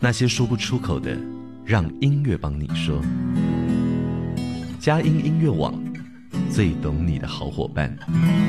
那些说不出口的，让音乐帮你说。佳音音乐网，最懂你的好伙伴。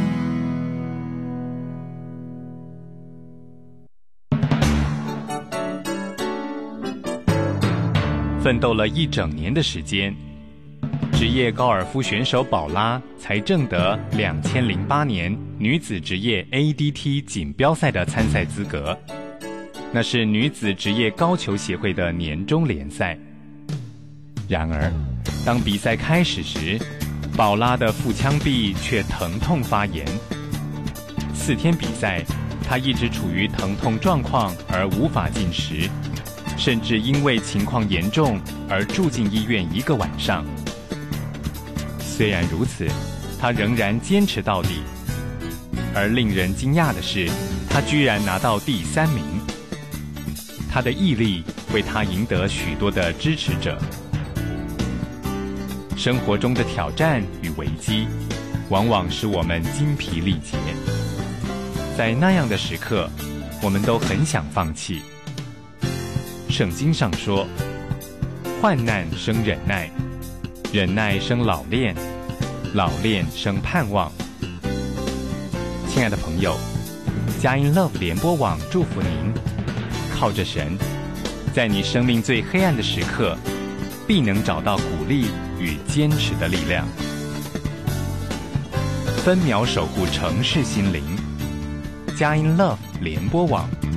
奋斗了一整年的时间，职业高尔夫选手宝拉才挣得2008年女子职业 ADT 锦标赛的参赛资格，那是女子职业高球协会的年终联赛。然而，当比赛开始时，宝拉的腹腔壁却疼痛发炎。4天比赛，她一直处于疼痛状况而无法进食，甚至因为情况严重而住进医院1个晚上。虽然如此，她仍然坚持到底。而令人惊讶的是，她居然拿到第3名。她的毅力为她赢得许多的支持者。生活中的挑战与危机，往往使我们精疲力竭。在那样的时刻，我们都很想放弃。圣经上说，患难生忍耐，忍耐生老练，老练生盼望。亲爱的朋友，佳音 Love 联播网祝福您，靠着神，在你生命最黑暗的时刻，必能找到鼓励与坚持的力量。分秒守护城市心灵，佳音 Love 联播网。